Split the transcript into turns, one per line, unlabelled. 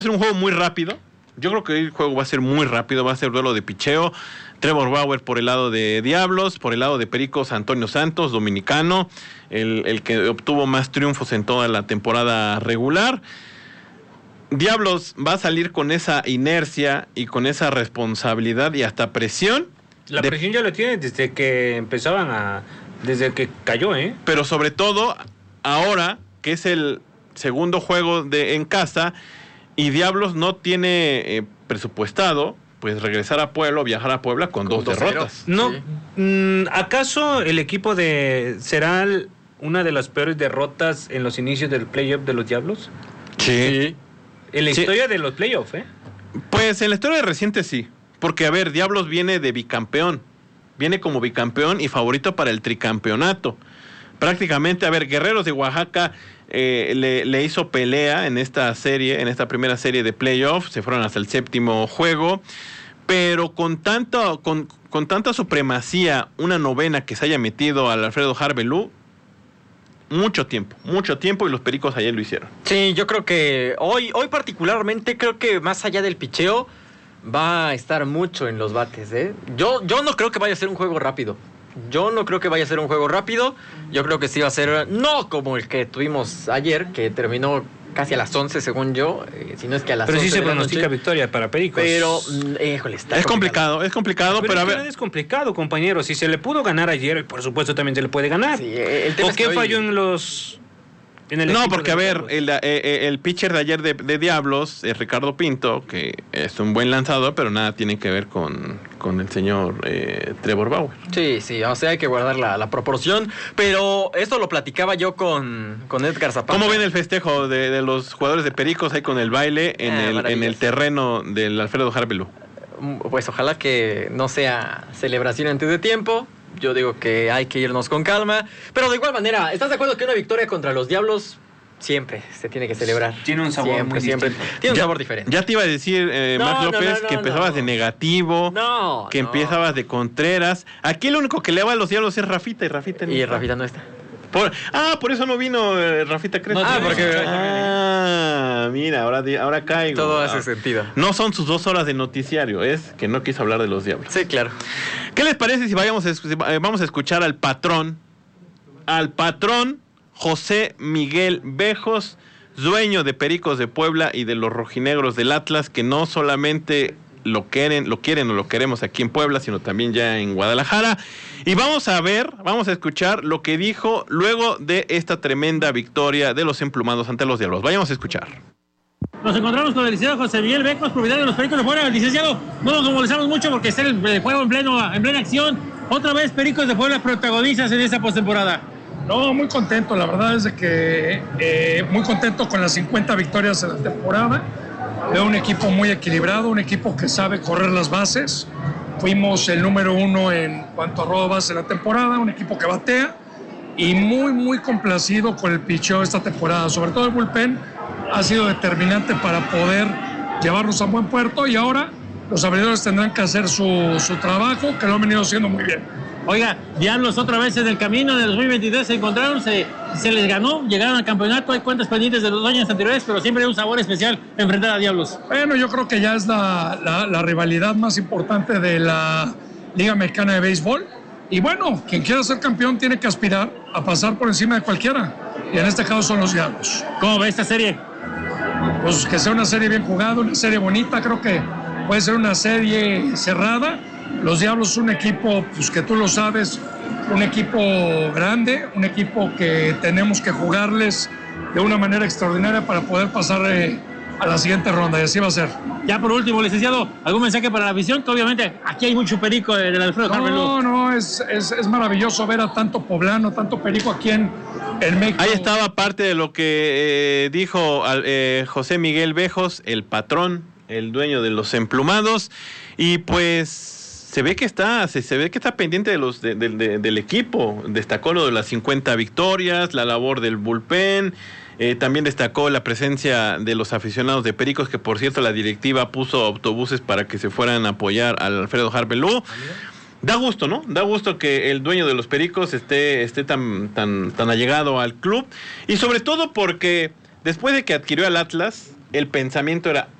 ser un juego muy rápido. Yo creo que el juego va a ser muy rápido, va a ser duelo de picheo. Trevor Bauer por el lado de Diablos, por el lado de Pericos, Antonio Santos, dominicano, el que obtuvo más triunfos en toda la temporada regular. Diablos va a salir con esa inercia y con esa responsabilidad y hasta presión.
La presión ya lo tiene desde que desde que cayó, ¿eh?
Pero sobre todo ahora que es el segundo juego en casa y Diablos no tiene presupuestado pues regresar a Puebla o viajar a Puebla con 2 derrotas.
No, ¿acaso el equipo será una de las peores derrotas en los inicios del playoff de los Diablos?
Sí.
En la historia de los playoffs, ¿eh?
Pues en la historia reciente sí, porque a ver, Diablos viene de bicampeón, viene como bicampeón y favorito para el tricampeonato. Prácticamente, a ver, Guerreros de Oaxaca le hizo pelea en esta primera serie de playoffs, se fueron hasta el 7º juego, pero con tanta supremacía, una novena que se haya metido al Alfredo Harvelú, mucho tiempo, y los Pericos ayer lo hicieron.
Sí, yo creo que hoy particularmente, creo que más allá del picheo, va a estar mucho en los bates, ¿eh? Yo no creo que vaya a ser un juego rápido. Yo creo que sí va a ser, no como el que tuvimos ayer, que terminó casi a las 11, según yo, si no es que a las 11
Pero sí se
de la
pronostica
noche.
victoria para Pericos.
Pero, híjole,
es complicado, pero a ver.
Es complicado, compañero. Si se le pudo ganar ayer, por supuesto también se le puede ganar.
Sí, el tema
¿O
es que
qué
hoy
falló en el
No, porque a ver, el pitcher de ayer de Diablos, Ricardo Pinto, que es un buen lanzador, pero nada tiene que ver con el señor Trevor Bauer.
Sí, o sea, hay que guardar la proporción, pero esto lo platicaba yo con Edgar Zapata.
¿Cómo ven el festejo de los jugadores de Pericos ahí con el baile en el terreno del Alfredo Harvelú?
Pues ojalá que no sea celebración antes de tiempo. Yo digo que hay que irnos con calma. Pero de igual manera, ¿estás de acuerdo que una victoria contra los Diablos siempre se tiene que celebrar?
Tiene un sabor muy distinto.
Tiene un sabor diferente.
Ya te iba a decir, Marc López, que empezabas de negativo, empezabas de Contreras. Aquí el único que le va a los Diablos es Rafita, y Rafita no
y
está.
Rafita no está.
Por eso no vino Rafita Crespo. Mira, ahora caigo.
Todo hace sentido.
No son sus 2 horas de noticiario, es que no quiso hablar de los Diablos.
Sí, claro.
¿Qué les parece si vamos a escuchar al patrón José Miguel Bejos, dueño de Pericos de Puebla y de los rojinegros del Atlas, que no solamente lo quieren o lo queremos aquí en Puebla, sino también ya en Guadalajara? Y vamos a escuchar lo que dijo luego de esta tremenda victoria de los emplumados ante los Diablos. Vayamos a escuchar.
Nos encontramos con el licenciado José Miguel Bejos, propietario de los Pericos de Puebla. Licenciado, no nos molestamos mucho porque está el juego en plena acción. Otra vez Pericos de Puebla protagonistas en esta postemporada.
No, muy contento, la verdad es de que muy contento con las 50 victorias en la temporada. Veo un equipo muy equilibrado, un equipo que sabe correr las bases. Fuimos el número 1 en cuanto a robo de base en la temporada, un equipo que batea y muy complacido con el picheo esta temporada. Sobre todo el bullpen ha sido determinante para poder llevarnos a buen puerto y ahora los abridores tendrán que hacer su trabajo, que lo han venido haciendo muy bien.
Oiga, Diablos otra vez en el camino del 2023 se encontraron, se les ganó, llegaron al campeonato, hay cuentas pendientes de los años anteriores, pero siempre hay un sabor especial enfrentar a Diablos.
Bueno, yo creo que ya es la rivalidad más importante de la Liga Mexicana de Béisbol. Y bueno, quien quiera ser campeón tiene que aspirar a pasar por encima de cualquiera. Y en este caso son los Diablos.
¿Cómo ve esta serie?
Pues que sea una serie bien jugada, una serie bonita. Creo que puede ser una serie cerrada. Los Diablos es un equipo, pues que tú lo sabes, un equipo grande, un equipo que tenemos que jugarles de una manera extraordinaria para poder pasar a la siguiente ronda, y así va a ser.
Ya por último, licenciado, ¿algún mensaje para la afición? Que obviamente aquí hay mucho perico en el Alfredo Harvelú.
No, es maravilloso ver a tanto poblano, tanto perico aquí en México.
Ahí estaba parte de lo que dijo José Miguel Bejos, el patrón, el dueño de los emplumados, y pues se ve que está pendiente del equipo. Destacó lo de las 50 victorias, la labor del bullpen. También destacó la presencia de los aficionados de Pericos, que por cierto la directiva puso autobuses para que se fueran a apoyar al Alfredo Harvelú. Da gusto, ¿no? Da gusto que el dueño de los Pericos esté tan allegado al club. Y sobre todo porque después de que adquirió al Atlas, el pensamiento era